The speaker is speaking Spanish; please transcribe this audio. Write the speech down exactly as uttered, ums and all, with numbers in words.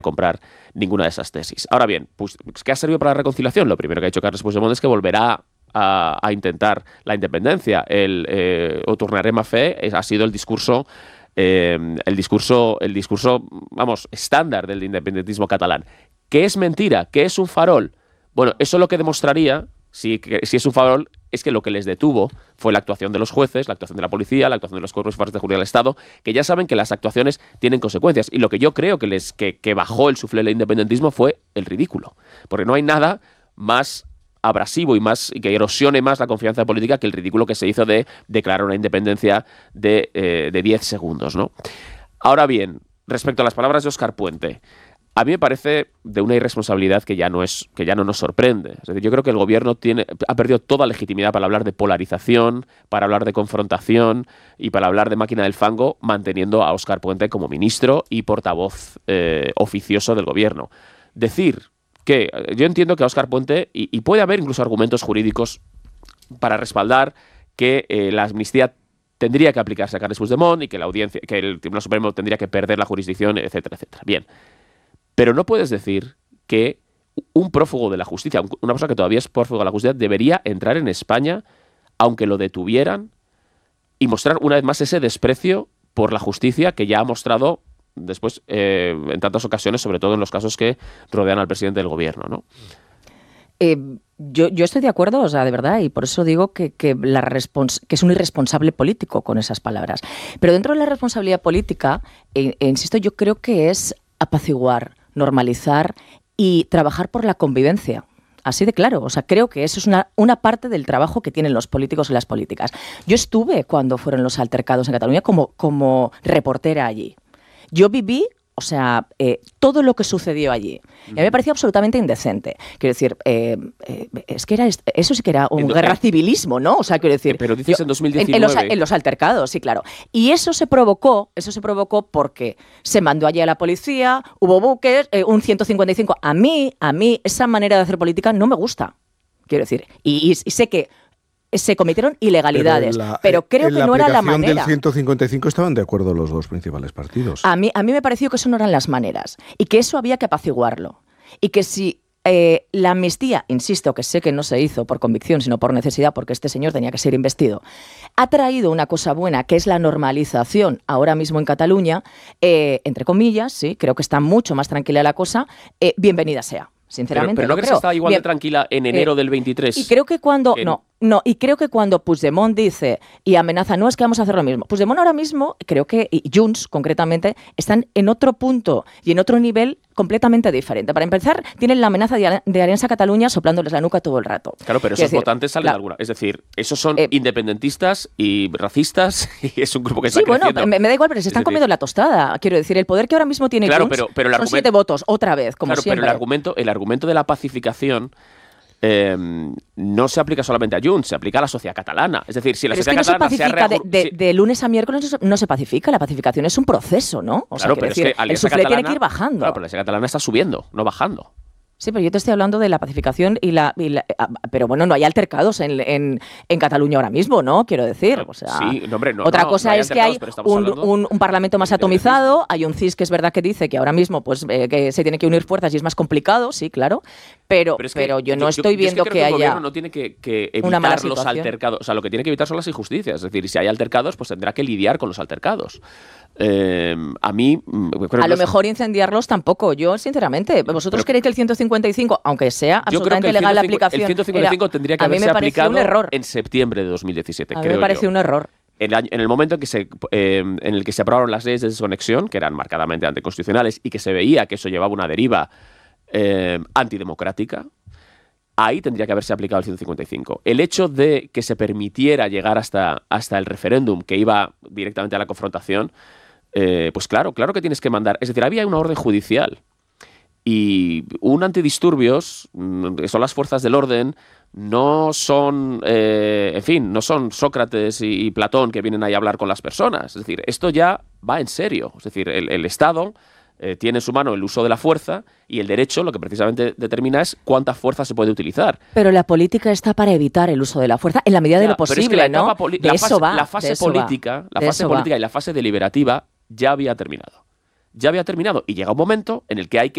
comprar ninguna de esas tesis. Ahora bien, pues, ¿qué ha servido para la reconciliación? Lo primero que ha hecho Carles Puigdemont es que volverá a, a intentar la independencia. El eh, o tornarem a fer ha sido el discurso eh, el discurso el discurso vamos estándar del independentismo catalán. ¿Qué es mentira? ¿Qué es un farol? Bueno, eso lo que demostraría, si, que, si es un farol, es que lo que les detuvo fue la actuación de los jueces, la actuación de la policía, la actuación de los cuerpos y fuerzas de seguridad del Estado, que ya saben que las actuaciones tienen consecuencias. Y lo que yo creo que les que, que bajó el suflé del independentismo fue el ridículo. Porque no hay nada más abrasivo y más y que erosione más la confianza política que el ridículo que se hizo de declarar una independencia de, eh, de diez segundos, ¿no? Ahora bien, respecto a las palabras de Óscar Puente, a mí me parece de una irresponsabilidad que ya no es que ya no nos sorprende. Es decir, yo creo que el gobierno tiene, ha perdido toda legitimidad para hablar de polarización, para hablar de confrontación y para hablar de máquina del fango, manteniendo a Óscar Puente como ministro y portavoz eh, oficioso del gobierno. Decir que yo entiendo que a Óscar Puente, y, y puede haber incluso argumentos jurídicos para respaldar que eh, la amnistía tendría que aplicarse a Carles Puigdemont y que la audiencia, que el Tribunal Supremo tendría que perder la jurisdicción, etcétera, etcétera. Bien. Pero no puedes decir que un prófugo de la justicia, una persona que todavía es prófugo de la justicia, debería entrar en España, aunque lo detuvieran, y mostrar una vez más ese desprecio por la justicia que ya ha mostrado después eh, en tantas ocasiones, sobre todo en los casos que rodean al presidente del gobierno, ¿no? Eh, yo, yo estoy de acuerdo, o sea, de verdad, y por eso digo que, que, la respons- que es un irresponsable político con esas palabras. Pero dentro de la responsabilidad política, eh, eh, insisto, yo creo que es apaciguar, normalizar y trabajar por la convivencia. Así de claro. O sea, creo que eso es una, una parte del trabajo que tienen los políticos y las políticas. Yo estuve cuando fueron los altercados en Cataluña como, como reportera allí. Yo viví, o sea, eh, todo lo que sucedió allí. Y a mí me pareció absolutamente indecente. Quiero decir, eh, eh, es que era eso sí que era un guerra civilismo, ¿no? O sea, quiero decir... Pero dices yo, en dos mil diecinueve. En, en, los, en los altercados, sí, claro. Y eso se provocó, eso se provocó porque se mandó allí a la policía, hubo buques, eh, un ciento cincuenta y cinco. A mí, a mí, esa manera de hacer política no me gusta. Quiero decir, y, y, y sé que se cometieron ilegalidades, pero, la, pero creo que no era la manera. En la aplicación del ciento cincuenta y cinco estaban de acuerdo los dos principales partidos. A mí, a mí me pareció que eso no eran las maneras y que eso había que apaciguarlo. Y que si eh, la amnistía, insisto, que sé que no se hizo por convicción, sino por necesidad, porque este señor tenía que ser investido, ha traído una cosa buena, que es la normalización ahora mismo en Cataluña, eh, entre comillas, sí, creo que está mucho más tranquila la cosa, eh, bienvenida sea. Sinceramente, pero, pero no crees que estaba igual Bien, de tranquila en enero eh, del veintitrés. Y creo que cuando en... no, no, y creo que cuando Puigdemont dice y amenaza, no es que vamos a hacer lo mismo. Puigdemont ahora mismo, creo que y Junts concretamente están en otro punto y en otro nivel completamente diferente. Para empezar, tienen la amenaza de, de Alianza Cataluña soplándoles la nuca todo el rato. Claro, pero esos decir, votantes salen la, de alguna. Es decir, esos son eh, independentistas y racistas y es un grupo que está sí, creciendo. bueno, me, me da igual, pero se están decir, comiendo la tostada. Quiero decir, el poder que ahora mismo tiene claro, Junts pero, pero el son siete votos, otra vez, como claro, siempre. Pero el argumento, el argumento de la pacificación Eh, no se aplica solamente a Junts, se aplica a la sociedad catalana. Es decir, si la pero sociedad es que no catalana se pacifica se ha de, de, de lunes a miércoles, no se pacifica. La pacificación es un proceso, ¿no? O claro, sea, pero decir, es que el suflé tiene que ir bajando. Claro, pero la sociedad catalana está subiendo, no bajando. Sí, pero yo te estoy hablando de la pacificación y la... Y la pero bueno, no hay altercados en, en, en Cataluña ahora mismo, ¿no? Quiero decir, o sea... Sí, no, hombre, no, otra no, cosa no hay es que hay un, un, un parlamento más atomizado, hay un C I S que es verdad que dice que ahora mismo pues eh, que se tiene que unir fuerzas y es más complicado, sí, claro, pero, pero, pero yo no yo, estoy yo, viendo yo es que, que, que haya... El gobierno no tiene que, que evitar los altercados, o sea, lo que tiene que evitar son las injusticias, es decir, si hay altercados, pues tendrá que lidiar con los altercados. Eh, a mí... Creo a lo mejor incendiarlos tampoco, yo sinceramente. ¿Vosotros pero, creéis que el ciento cincuenta y cinco, aunque sea absolutamente legal la aplicación... El ciento cincuenta y cinco era, tendría que haberse aplicado en septiembre de dos mil diecisiete, a mí creo me pareció yo. un error. En, en el momento en, que se, eh, en el que se aprobaron las leyes de desconexión, que eran marcadamente anticonstitucionales, y que se veía que eso llevaba una deriva eh, antidemocrática, ahí tendría que haberse aplicado el ciento cincuenta y cinco. El hecho de que se permitiera llegar hasta, hasta el referéndum, que iba directamente a la confrontación, eh, pues claro, claro que tienes que mandar... Es decir, había una orden judicial y un antidisturbios, que son las fuerzas del orden, no son, eh, en fin, no son Sócrates y, y Platón que vienen ahí a hablar con las personas. Es decir, esto ya va en serio. Es decir, el, el Estado... Eh, tiene en su mano el uso de la fuerza y el derecho lo que precisamente determina es cuánta fuerza se puede utilizar. Pero la política está para evitar el uso de la fuerza en la medida ya, de lo posible, pero es que la ¿no? Poli- de la eso fase, va. La fase política, la fase política y la fase deliberativa ya había terminado. Ya había terminado y llega un momento en el que hay que